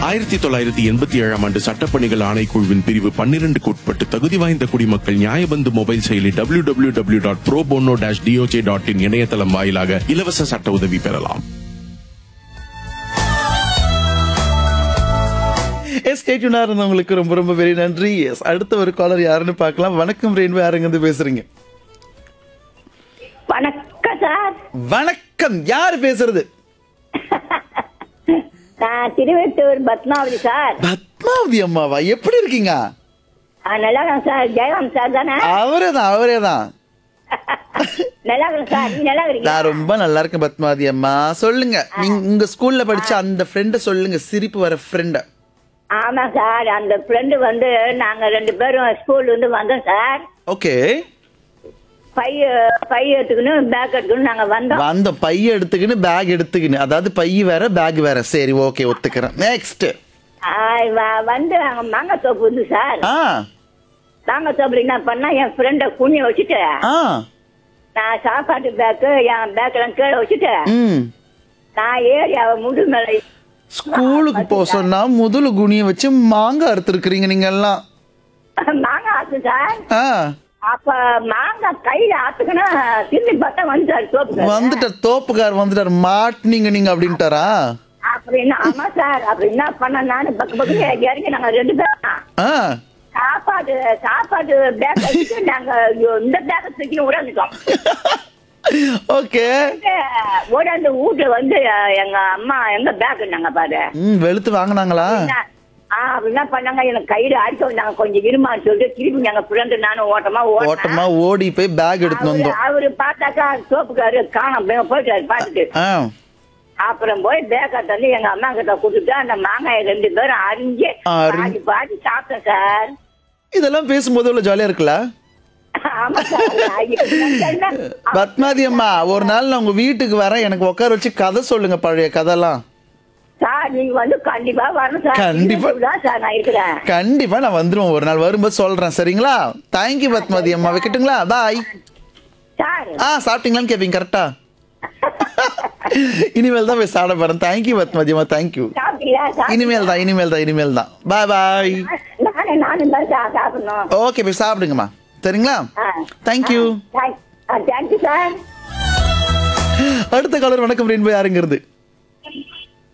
1987 ஆண்டு சட்டப்பணிகள் ஆணைக்குழுவின் பிரிவு 12க்கு உட்பட்டு தகுதி வாய்ந்த குடிமக்கள் நியாயபந்து மொபைல் செயலி www.probono-doj.in இணையதளம் வாயிலாக இலவச சட்ட உதவி பெறலாம். இருந்தவங்களுக்கு ரொம்ப ரொம்ப வெரி நன்றி. அடுத்த ஒரு காலர் யாருன்னு பார்க்கலாம். வணக்கம் ரெயின்போ, யாருங்க இருந்து பேசுறீங்க? வணக்கம் சார். வணக்கம், யாரு பேசுறது? நான் திருவெட்டூர் பத்மாவதி சார். பத்மாவதி அம்மாவா, எப்படி இருக்கீங்க? நல்லா இருக்கேன் சார். ஜெயராம் சார் தானே? அவரேதான். நல்லா இருக்கேன் சார். நீ நல்லா இருக்கீங்க? நான் ரொம்ப நல்லா இருக்கேன் பத்மாவதி அம்மா. சொல்லுங்க, நீங்க உங்க ஸ்கூல்ல படிச்ச அந்த ஃப்ரெண்ட சொல்லுங்க, சிரிப்பு வர ஃப்ரெண்ட. ஆமா சார், அந்த ஃப்ரெண்டு வந்து நாங்க 2 பேரும் ஸ்கூல்ல இருந்து வந்தோம் சார். ஓகே. பை எடுத்துக்கணும், பேக் எடுத்துக்கணும். நாங்க வந்தோம். பைய எடுத்துக்கின்னு பேக் எடுத்துக்கின்னு, அதாவது பை வேற பேக் வேற. சரி, ஓகே, ஒத்துக்கிறேன். நெக்ஸ்ட் வந்து அங்க மாங்காய் தோப்பு வந்து சார். மாங்காய் தோப்புல என்ன பண்ணா, என் ஃப்ரெண்ட குனிய வச்சுட்டு நான் சாப்பாட்டு பேக்கு என் பேக்கெல்லாம் கீழே வச்சுட்டு நான் ஏறி அவ முது மேல ஸ்கூலுக்கு போக சொன்னா முதல்ல குனிய வச்சு மாங்காய் அறுத்துருக்கீங்க நீங்க எல்லாம். மாங்காய் ஆத்து சார். அப்ப மாங்காய் கையில ஆத்துக்குன்னா திரும்பி பார்த்தா வந்துட்டாரு தோப்புக்கார் வந்துட்டாரு. மாட்டினீங்க நீங்க அப்படின்ட்டாரா? அப்படின்னா ஆமா சார். அப்படி என்ன பண்ண, நானு பக்கு இறங்கி நாங்க 2 பேரும் சாப்பாடு பேக் வச்சுட்டு நாங்க இந்த பேக்க தூக்கி உடந்துட்டோம். ஓகே. ஓடாந்து வீட்டுல வந்து எங்க அம்மா எங்க பேக் நாங்க பாரு வெளுத்து வாங்கினாங்களா? என்ன பண்ணாங்க, எனக்கு கையில அடிச்சு வந்தாங்க. கொஞ்சம் இருமான்னு சொல்லிட்டு திருப்பி நாங்க ஃப்ரெண்டு நானும் ஓட்டமா ஓடி போய் பேக் எடுத்து வந்தோம். அவரு பார்த்தாக்கா சோப்புக்காரு காணாம போயிட்டாரு பாத்துட்டு. அப்புறம் போய் பேக்க தந்து எங்க அம்மா கிட்ட கொடுத்துட்டு அந்த மாங்காய் 2 பேரும் அரிஞ்சு பாதி சாப்பிட்டேன் சார். இதெல்லாம் பேசும்போது அவ்வளவு ஜாலியா இருக்குல்ல? பத்மாதி அம்மா, ஒரு நாள் நான் உங்க வீட்டுக்கு வரேன், எனக்கு உட்கார வச்சு கதை சொல்லுங்க, பழைய கதைலாம். சார் நீங்க வந்து கண்டிப்பா வரணும் சார். கண்டிப்பா நான் வந்துருவேன். ஒரு நாள் வரும்போது சொல்றேன், சரிங்களா? தேங்க்யூ பத்மாதி அம்மா, வைக்கட்டுங்களா? பாய். சாப்பிட்டீங்களான்னு கேப்பீங்க கரெக்டா? இனிமேல் தான் போய் சாப்பிட போறேன். தேங்க்யூ பத்மாதி அம்மா, தேங்க்யூ. இனிமேல் தான். பாய் பாய். ஓகே, போய் சாப்பிடுங்கம்மா, சரிங்களா? தேங்க்யூ. Thank you sir. அடுத்த காலர் வணக்கம் ரெயின்போ, யாருங்கிறது?